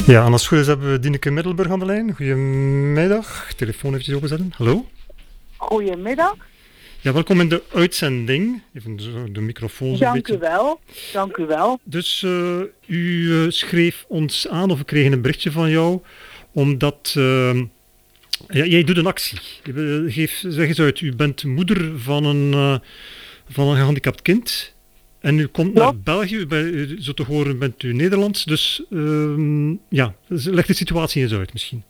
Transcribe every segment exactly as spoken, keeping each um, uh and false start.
Ja, en als het goed is hebben we Dineke Middelburg aan de lijn. Goedemiddag. Telefoon eventjes openzetten. Hallo. Goedemiddag. Ja, welkom in de uitzending. Even zo de microfoon zo een Dank beetje. u wel. Dank u wel. Dus uh, u uh, schreef ons aan, of we kregen een berichtje van jou, omdat uh, ja, jij doet een actie. Geef, zeg eens uit, u bent moeder van een, uh, van een gehandicapt kind. En u komt ja. naar België, bij, zo te horen bent u Nederlands, dus uh, ja, leg de situatie eens uit misschien.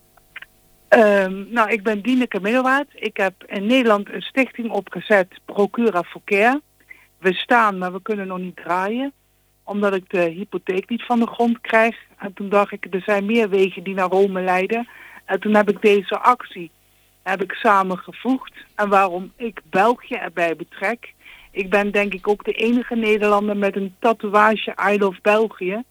Um, nou, ik ben Dineke Middelwaard. Ik heb in Nederland een stichting opgezet, Procura for Care. We staan, maar we kunnen nog niet draaien, omdat ik de hypotheek niet van de grond krijg. En toen dacht ik, er zijn meer wegen die naar Rome leiden. En toen heb ik deze actie heb ik samengevoegd. En waarom ik België erbij betrek. Ik ben denk ik ook de enige Nederlander met een tatoeage I Love België.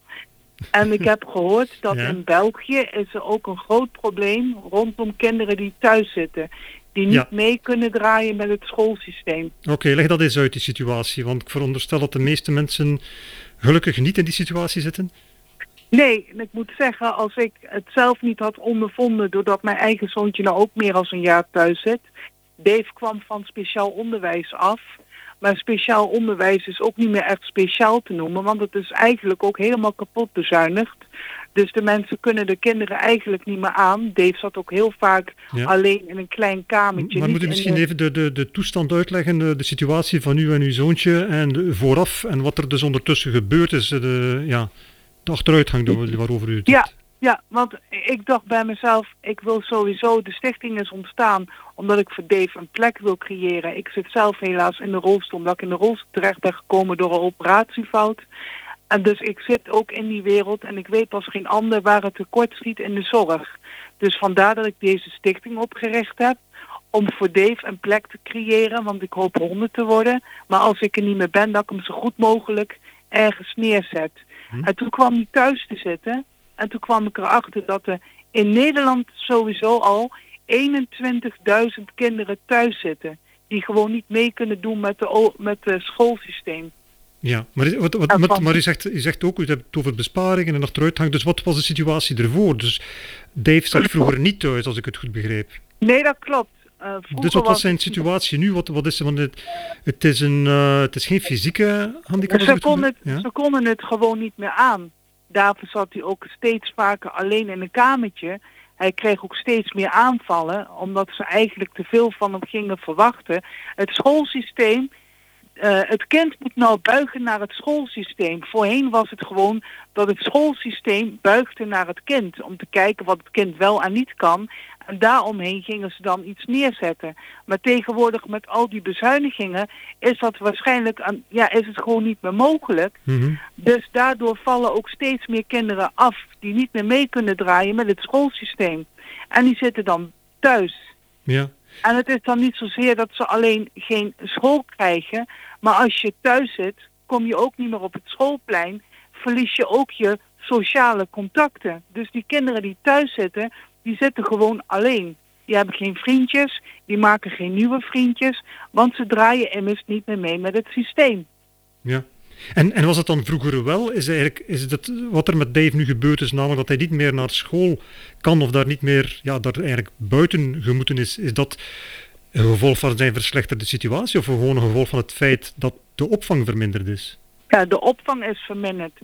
En ik heb gehoord dat ja. in België is er ook een groot probleem rondom kinderen die thuis zitten. Die niet ja. mee kunnen draaien met het schoolsysteem. Oké, okay, leg dat eens uit, die situatie. Want ik veronderstel dat de meeste mensen gelukkig niet in die situatie zitten. Nee, en ik moet zeggen, als ik het zelf niet had ondervonden, doordat mijn eigen zoontje nou ook meer dan een jaar thuis zit. Dave kwam van speciaal onderwijs af. Maar speciaal onderwijs is ook niet meer echt speciaal te noemen, want het is eigenlijk ook helemaal kapot bezuinigd. Dus de mensen kunnen de kinderen eigenlijk niet meer aan. Dave zat ook heel vaak ja. alleen in een klein kamertje. Maar moet u misschien de... even de, de, de toestand uitleggen, de, de situatie van u en uw zoontje en de, vooraf en wat er dus ondertussen gebeurd is, de, ja, de achteruitgang waarover u het ja. hebt. Ja, want ik dacht bij mezelf, ik wil sowieso, de stichting is ontstaan omdat ik voor Dave een plek wil creëren. Ik zit zelf helaas in de rolstoel, omdat ik in de rolstoel terecht ben gekomen door een operatiefout. En dus ik zit ook in die wereld en ik weet als geen ander waar het tekort schiet in de zorg. Dus vandaar dat ik deze stichting opgericht heb, om voor Dave een plek te creëren, want ik hoop honderd te worden. Maar als ik er niet meer ben, dat ik hem zo goed mogelijk ergens neerzet. Hm. En toen kwam hij thuis te zitten. En toen kwam ik erachter dat er in Nederland sowieso al eenentwintigduizend kinderen thuis zitten. Die gewoon niet mee kunnen doen met het met de schoolsysteem. Ja, maar, wat, wat, wat, maar u, zegt, u zegt ook, u hebt het over besparingen en achteruitgang. Dus wat was de situatie ervoor? Dus Dave zat vroeger niet thuis, als ik het goed begreep. Nee, dat klopt. Uh, dus wat was zijn situatie nu? Wat, wat is, want het, het, is een, uh, het is geen fysieke handicap. Ze, kon het, ja? ze konden het gewoon niet meer aan. Daarvoor zat hij ook steeds vaker alleen in een kamertje. Hij kreeg ook steeds meer aanvallen, omdat ze eigenlijk te veel van hem gingen verwachten. Het schoolsysteem, uh, het kind moet nou buigen naar het schoolsysteem. Voorheen was het gewoon dat het schoolsysteem buigde naar het kind, om te kijken wat het kind wel en niet kan. En daaromheen gingen ze dan iets neerzetten. Maar tegenwoordig met al die bezuinigingen is dat waarschijnlijk, aan, ja, is het gewoon niet meer mogelijk. Mm-hmm. Dus daardoor vallen ook steeds meer kinderen af die niet meer mee kunnen draaien met het schoolsysteem. En die zitten dan thuis. Ja. En het is dan niet zozeer dat ze alleen geen school krijgen, maar als je thuis zit, kom je ook niet meer op het schoolplein, verlies je ook je sociale contacten. Dus die kinderen die thuis zitten, die zitten gewoon alleen. Die hebben geen vriendjes, die maken geen nieuwe vriendjes, want ze draaien immers niet meer mee met het systeem. Ja. En, en was het dan vroeger wel? Is, eigenlijk, is het wat er met Dave nu gebeurd is, namelijk dat hij niet meer naar school kan of daar niet meer, ja, daar eigenlijk buiten gemoeten is, is dat een gevolg van zijn verslechterde situatie of gewoon een gevolg van het feit dat de opvang verminderd is? Ja, de opvang is verminderd.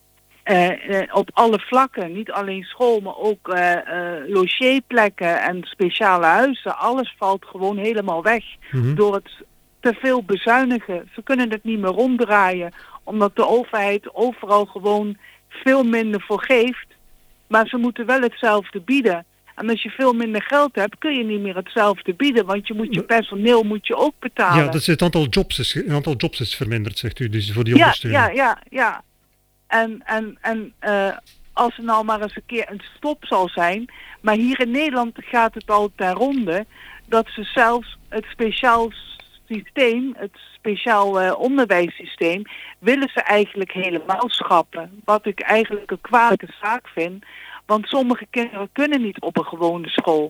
Uh, uh, op alle vlakken, niet alleen school, maar ook uh, uh, logeerplekken en speciale huizen. Alles valt gewoon helemaal weg mm-hmm. door het te veel bezuinigen. Ze kunnen het niet meer ronddraaien, omdat de overheid overal gewoon veel minder voor geeft. Maar ze moeten wel hetzelfde bieden. En als je veel minder geld hebt, kun je niet meer hetzelfde bieden, want je moet je personeel moet je ook betalen. Ja, dus het aantal jobs is, het aantal jobs is verminderd, zegt u, dus voor die ja, ondersteuning. Ja, ja, ja. En, en, en uh, als er nou maar eens een keer een stop zal zijn, maar hier in Nederland gaat het al ten ronde, dat ze zelfs het speciaal systeem, het speciaal uh, onderwijssysteem, willen ze eigenlijk helemaal schrappen. Wat ik eigenlijk een kwalijke zaak vind, want sommige kinderen kunnen niet op een gewone school.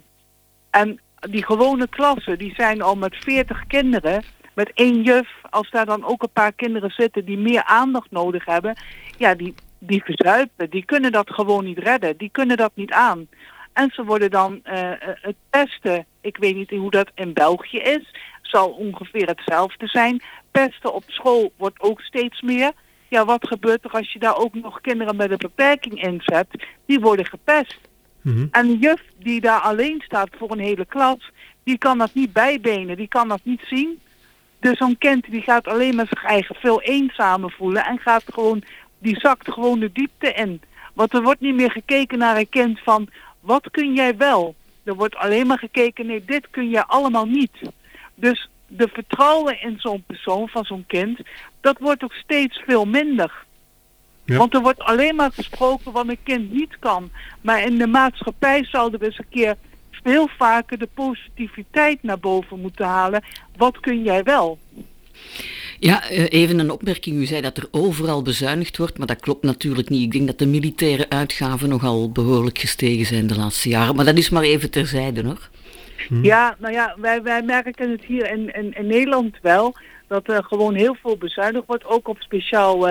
En die gewone klassen, die zijn al met veertig kinderen, met één juf, als daar dan ook een paar kinderen zitten die meer aandacht nodig hebben, ja, die, die verzuipen, die kunnen dat gewoon niet redden. Die kunnen dat niet aan. En ze worden dan uh, het pesten. Ik weet niet hoe dat in België is. Zal ongeveer hetzelfde zijn. Pesten op school wordt ook steeds meer. Ja, wat gebeurt er als je daar ook nog kinderen met een beperking in zet? Die worden gepest. Mm-hmm. En de juf die daar alleen staat voor een hele klas, die kan dat niet bijbenen, die kan dat niet zien. Dus zo'n kind die gaat alleen maar zich eigen veel eenzamer voelen en gaat gewoon, die zakt gewoon de diepte in. Want er wordt niet meer gekeken naar een kind van, wat kun jij wel? Er wordt alleen maar gekeken, nee, dit kun jij allemaal niet. Dus de vertrouwen in zo'n persoon, van zo'n kind, dat wordt ook steeds veel minder. Ja. Want er wordt alleen maar gesproken wat een kind niet kan. Maar in de maatschappij zouden we eens een keer veel vaker de positiviteit naar boven moeten halen. Wat kun jij wel? Ja, even een opmerking. U zei dat er overal bezuinigd wordt, maar dat klopt natuurlijk niet. Ik denk dat de militaire uitgaven nogal behoorlijk gestegen zijn de laatste jaren. Maar dat is maar even terzijde, hoor. Hm. Ja, nou ja, wij, wij merken het hier in, in, in Nederland wel, dat er gewoon heel veel bezuinigd wordt, ook op speciaal uh,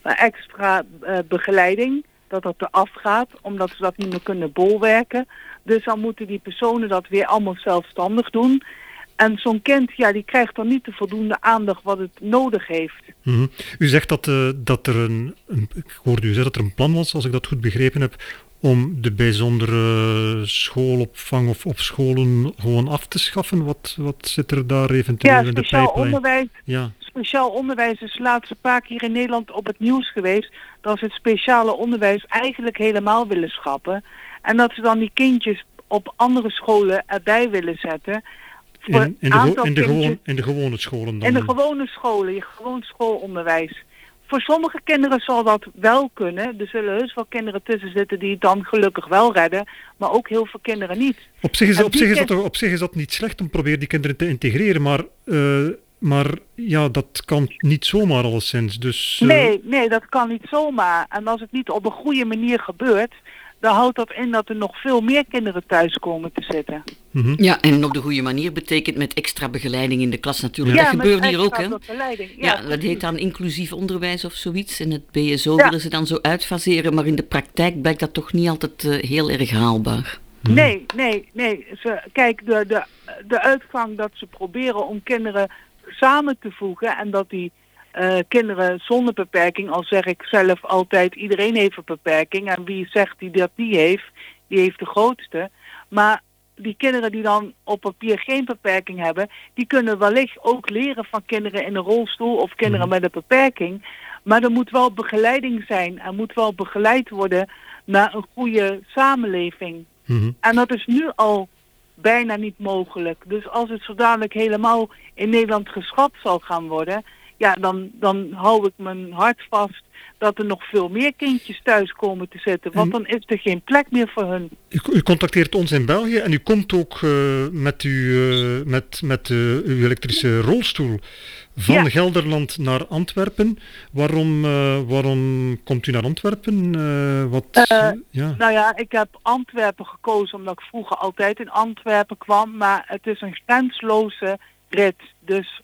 extra uh, begeleiding, dat dat eraf gaat, omdat ze dat niet meer kunnen bolwerken. Dus dan moeten die personen dat weer allemaal zelfstandig doen. En zo'n kind, ja, die krijgt dan niet de voldoende aandacht wat het nodig heeft. Mm-hmm. U zegt dat, uh, dat er een, een, ik hoorde u zeggen dat er een plan was, als ik dat goed begrepen heb, om de bijzondere schoolopvang of op scholen gewoon af te schaffen. Wat, wat zit er daar eventueel ja, in de speciaal pijplijn? Onderwijs, ja, speciaal onderwijs is de laatste paar keer in Nederland op het nieuws geweest, dat ze het speciale onderwijs eigenlijk helemaal willen schrappen. En dat ze dan die kindjes op andere scholen erbij willen zetten. In, in, de, go- in, de gewoon, in de gewone scholen dan? In de gewone scholen, je gewoon schoolonderwijs. Voor sommige kinderen zal dat wel kunnen. Er zullen heus wel kinderen tussen zitten die het dan gelukkig wel redden. Maar ook heel veel kinderen niet. Op zich is, op zich is, dat, op zich is dat niet slecht om te proberen die kinderen te integreren. Maar, uh, maar ja, dat kan niet zomaar alleszins. Dus, uh... Nee, nee, dat kan niet zomaar. En als het niet op een goede manier gebeurt, dan houdt dat in dat er nog veel meer kinderen thuis komen te zitten. Mm-hmm. Ja, en op de goede manier betekent met extra begeleiding in de klas natuurlijk. Ja, dat gebeurt hier ook, hè? Ja, ja, dat heet dan inclusief onderwijs of zoiets. En het B S O ja. willen ze dan zo uitfaseren, maar in de praktijk blijkt dat toch niet altijd uh, heel erg haalbaar. Mm-hmm. Nee, nee, nee. Ze, kijk, de, de, de uitgang dat ze proberen om kinderen samen te voegen en dat die Uh, kinderen zonder beperking, al zeg ik zelf altijd, iedereen heeft een beperking en wie zegt die dat niet heeft, die heeft de grootste. Maar die kinderen die dan op papier geen beperking hebben, die kunnen wellicht ook leren van kinderen in een rolstoel of kinderen mm-hmm. met een beperking. Maar er moet wel begeleiding zijn, er moet wel begeleid worden naar een goede samenleving. Mm-hmm. En dat is nu al bijna niet mogelijk. Dus als het zo dadelijk helemaal in Nederland geschrapt zal gaan worden, ja, dan, dan hou ik mijn hart vast dat er nog veel meer kindjes thuis komen te zitten. Want dan is er geen plek meer voor hun. U, u contacteert ons in België en u komt ook uh, met, uw, uh, met, met uh, uw elektrische rolstoel van ja. Gelderland naar Antwerpen. Waarom, uh, waarom komt u naar Antwerpen? Uh, wat, uh, ja. Nou ja, ik heb Antwerpen gekozen omdat ik vroeger altijd in Antwerpen kwam. Maar het is een grensloze rit. Dus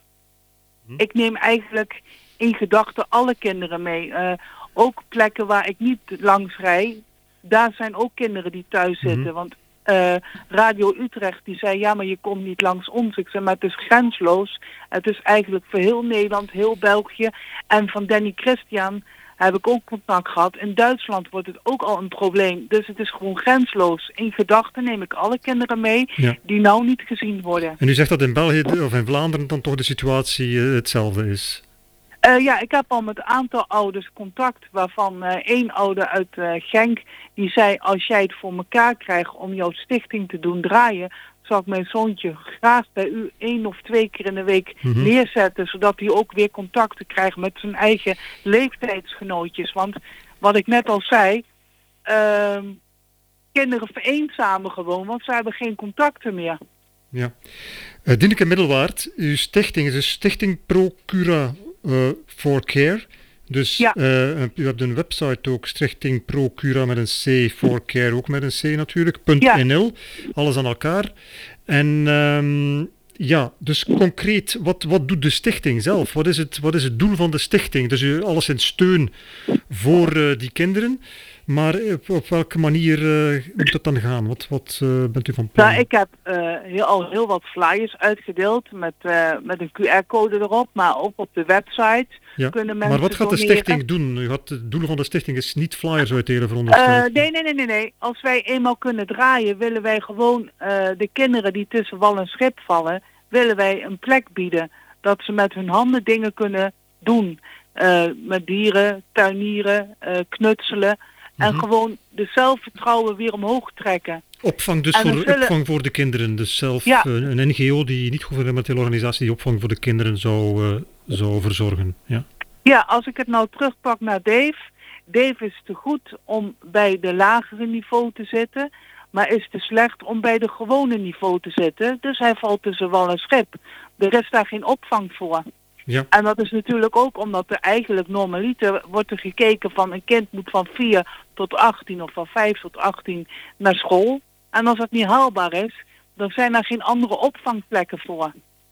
ik neem eigenlijk in gedachten alle kinderen mee. Uh, ook plekken waar ik niet langs rijd, daar zijn ook kinderen die thuis zitten. Mm-hmm. Want uh, Radio Utrecht die zei, ja, maar je komt niet langs ons. Ik zei, maar het is grensloos. Het is eigenlijk voor heel Nederland, heel België. En van Danny Christian heb ik ook contact gehad. In Duitsland wordt het ook al een probleem. Dus het is gewoon grensloos. In gedachten neem ik alle kinderen mee ja. die nou niet gezien worden. En u zegt dat in België of in Vlaanderen dan toch de situatie uh, hetzelfde is? Uh, ja, ik heb al met een aantal ouders contact, waarvan uh, één ouder uit uh, Genk, die zei, als jij het voor elkaar krijgt om jouw stichting te doen draaien, zal ik mijn zoontje graag bij u één of twee keer in de week mm-hmm. neerzetten, zodat hij ook weer contacten krijgt met zijn eigen leeftijdsgenootjes. Want wat ik net al zei, uh, kinderen vereenzamen gewoon, want ze hebben geen contacten meer. Ja. Uh, Dineke Middelwaard, uw stichting is een stichting Procura uh, for Care. Dus ja. uh, u hebt een website ook, stichting Procura met een C, for Care ook met een C natuurlijk, .nl, ja. alles aan elkaar. En um, ja, dus concreet, wat, wat doet de stichting zelf? Wat is het, wat is het doel van de stichting? Dus u alles in steun voor uh, die kinderen, maar op, op welke manier uh, moet dat dan gaan? Wat, wat uh, bent u van plan? Nou, ik heb uh, heel, al heel wat flyers uitgedeeld met, uh, met een Q R-code erop, maar ook op de website ja. kunnen mensen Maar wat gaat doneren. de stichting doen? U had, het doel van de stichting is niet flyers uitdelen, veronderstel ik. Uh, nee, nee, nee, nee, nee. Als wij eenmaal kunnen draaien, willen wij gewoon uh, de kinderen die tussen wal en schip vallen, willen wij een plek bieden. Dat ze met hun handen dingen kunnen doen. Uh, met dieren, tuinieren, uh, knutselen. En mm-hmm. gewoon de zelfvertrouwen weer omhoog trekken. Opvang dus voor, zullen... opvang voor de kinderen. Dus zelf ja. uh, een N G O, die niet-gouvernementele organisatie die opvang voor de kinderen zou, uh, zou verzorgen. Ja. ja, als ik het nou terugpak naar Dave. Dave is te goed om bij de lagere niveau te zitten. Maar is te slecht om bij de gewone niveau te zitten. Dus hij valt tussen wal en schip. Er is daar geen opvang voor. Ja. En dat is natuurlijk ook omdat er eigenlijk normaliter wordt er gekeken van een kind moet van vier tot achttien of van vijf tot achttien naar school. En als dat niet haalbaar is, dan zijn er geen andere opvangplekken voor.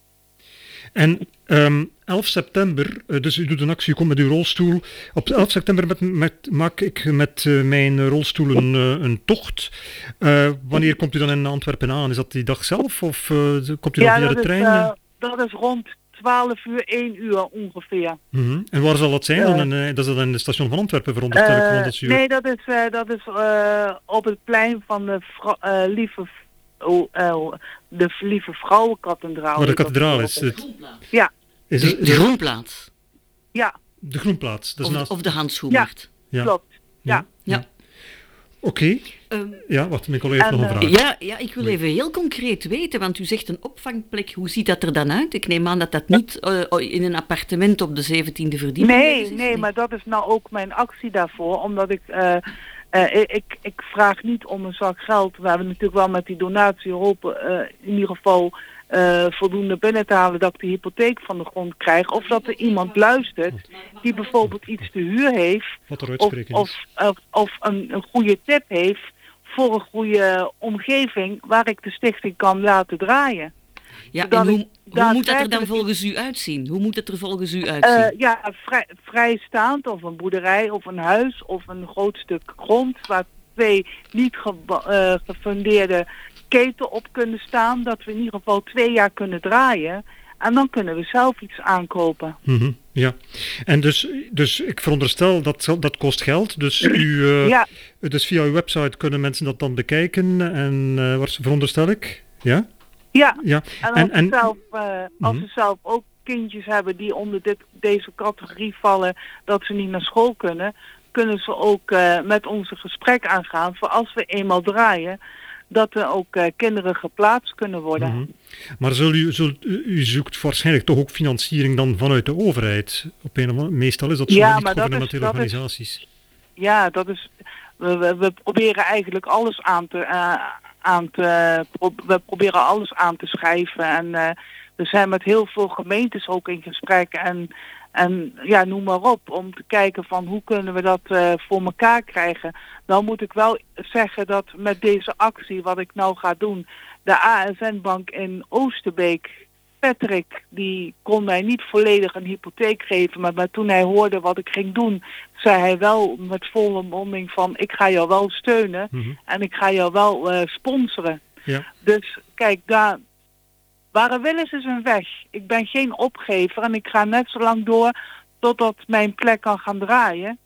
En um, elf september, uh, dus u doet een actie, u komt met uw rolstoel. Op elf september met, met, maak ik met uh, mijn rolstoel een, uh, een tocht. Uh, wanneer komt u dan in Antwerpen aan? Is dat die dag zelf of uh, komt u ja, dan via de trein? Ja, uh, dat is rond twaalf uur, één uur ongeveer. Mm-hmm. En waar zal dat zijn? Uh, dan, uh, dat is dat in het station van Antwerpen, veronderstel ik? Uh, dat u... Nee, dat is, uh, dat is uh, op het plein van de vra- uh, lieve, oh, uh, de lieve vrouwenkathedraal. Waar de kathedraal is? Het... Ja. Is het, de, de groenplaats? Ja. De groenplaats. Dat is of, naast... of de handschoenmarkt? Ja, ja. klopt. Ja. ja. ja. ja. Oké. Okay. Um, ja, wacht, mijn collega heeft nog een vraag. Ja, ja, ik wil even heel concreet weten, want u zegt een opvangplek. Hoe ziet dat er dan uit? Ik neem aan dat dat niet uh, in een appartement op de zeventiende verdieping nee, is. Nee, nee, maar dat is nou ook mijn actie daarvoor. Omdat ik, uh, uh, ik, ik vraag niet om een zak geld. We hebben natuurlijk wel met die donatie geholpen, uh, in ieder geval uh, voldoende binnen te halen dat ik de hypotheek van de grond krijg. Of dat er iemand luistert die bijvoorbeeld iets te huur heeft. Wat er of of, of, of een, een goede tip heeft voor een goede omgeving waar ik de stichting kan laten draaien. Ja, en hoe, hoe moet dat er dan volgens u uitzien? Hoe moet het er volgens u uitzien? Uh, ja, vrij, vrijstaand of een boerderij of een huis of een groot stuk grond waar twee niet ge, uh, gefundeerde keten op kunnen staan. Dat we in ieder geval twee jaar kunnen draaien. En dan kunnen we zelf iets aankopen. Mm-hmm, ja, en dus, dus ik veronderstel dat dat kost geld. Dus, u, uh, ja. dus via uw website kunnen mensen dat dan bekijken. En uh, wat veronderstel ik? Ja? Ja, ja. en als, en, en, ze zelf, uh, mm-hmm. als ze zelf ook kindjes hebben die onder dit, deze categorie vallen, dat ze niet naar school kunnen, kunnen ze ook uh, met ons een gesprek aangaan voor als we eenmaal draaien, dat er ook uh, kinderen geplaatst kunnen worden. Mm-hmm. Maar zul u, zul, u zoekt waarschijnlijk toch ook financiering dan vanuit de overheid? Op een of andere, meestal is dat zo, ja, niet gouvernementele dat is, organisaties. Dat is, ja, dat is... We, we, we proberen eigenlijk alles aan te... Uh, aan te pro- we proberen alles aan te schrijven. En uh, we zijn met heel veel gemeentes ook in gesprek. En, en ja, noem maar op. Om te kijken van hoe kunnen we dat uh, voor elkaar krijgen. Nou moet ik wel zeggen dat met deze actie wat ik nou ga doen. De A S N-bank in Oosterbeek, Patrick, die kon mij niet volledig een hypotheek geven. Maar, maar toen hij hoorde wat ik ging doen, zei hij wel met volle monding van ik ga jou wel steunen. Mm-hmm. En ik ga jou wel uh, sponsoren. Ja. Dus kijk, daar, waar er wil is, is een weg. Ik ben geen opgever en ik ga net zo lang door totdat mijn plek kan gaan draaien.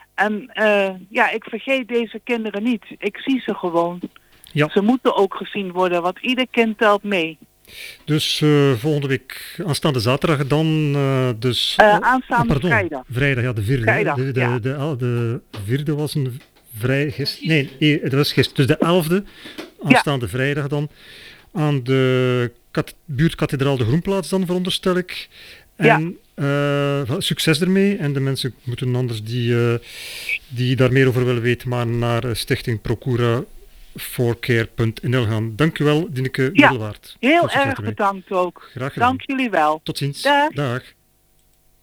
En uh, ja, ik vergeet deze kinderen niet. Ik zie ze gewoon. Ja. Ze moeten ook gezien worden, want ieder kind telt mee. Dus uh, volgende week, aanstaande zaterdag dan, uh, dus... Uh, aanstaande oh, pardon, vrijdag. Vrijdag, ja, de vierde. Vrijdag, de, de, ja. de, de, de, de vierde was een vrij... Gist, nee, nee, dat was gisteren. Dus de elfde, aanstaande ja. vrijdag dan, aan de kat, buurtkathedraal de Groenplaats dan, veronderstel ik. En ja. uh, succes ermee. En de mensen moeten anders die, uh, die daar meer over willen weten, maar naar uh, Stichting Procura fourcare punt n l gaan. Dank u wel, Dineke ja, Middelwaard. Heel erg bedankt ook. Graag gedaan. Dank jullie wel. Tot ziens. Dag. Dag.